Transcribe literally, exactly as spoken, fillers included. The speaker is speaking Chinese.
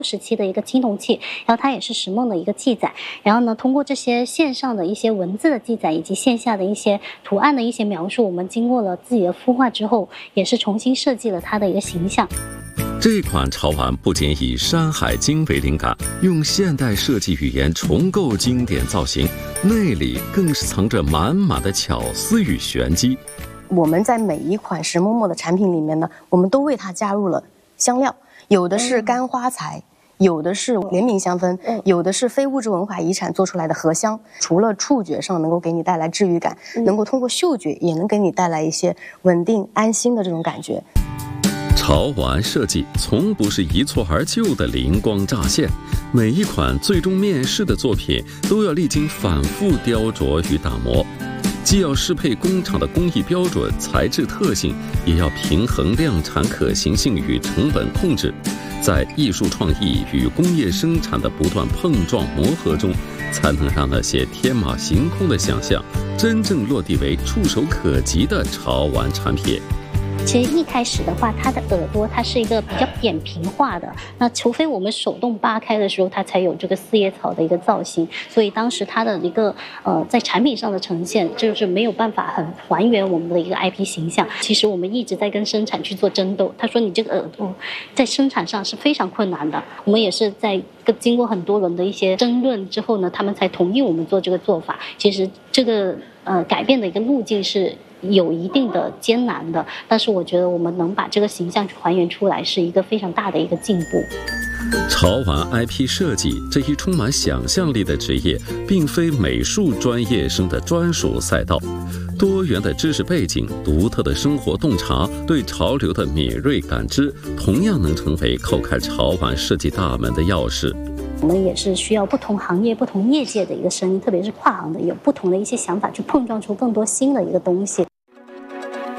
时期的一个青铜器，然后它也是石梦的一个记载。然后呢，通过这些线上的一些文字的记载，以及线下的一些图案的一些描述，我们经过了自己的孵化之后，也是重新设计了它的一个形象。 这款潮玩不仅以《山海经》为灵感，用现代设计语言重构经典造型，内里更是藏着满满的巧思与玄机。 我们在每一款石嬷嬷的产品里面呢，我们都为它加入了香料，有的是干花材，有的是联名香氛，有的是非物质文化遗产做出来的荷香。除了触觉上能够给你带来治愈感，能够通过嗅觉也能给你带来一些稳定安心的这种感觉。 潮玩设计从不是一蹴而就的灵光乍现，每一款最终面世的作品都要历经反复雕琢与打磨，既要适配工厂的工艺标准、材质特性，也要平衡量产可行性与成本控制。在艺术创意与工业生产的不断碰撞磨合中，才能让那些天马行空的想象真正落地为触手可及的潮玩产品。 其实一开始的话，它的耳朵它是一个比较扁平化的，那除非我们手动扒开的时候，它才有这个四叶草的一个造型。所以当时它的一个呃在产品上的呈现，就是没有办法很还原我们的一个 I P 形象。其实我们一直在跟生产去做争斗，他说你这个耳朵在生产上是非常困难的。我们也是在经过很多轮的一些争论之后呢，他们才同意我们做这个做法。其实这个呃改变的一个路径是有一定的艰难的，但是我觉得我们能把这个形象去还原出来，是一个非常大的一个进步。 潮玩 I P 设计这一充满想象力的职业，并非美术专业生的专属赛道。多元的知识背景、独特的生活洞察、对潮流的敏锐感知，同样能成为叩开潮玩设计大门的钥匙。 我们也是需要不同行业、不同业界的一个声音，特别是跨行的，有不同的一些想法，去碰撞出更多新的一个东西。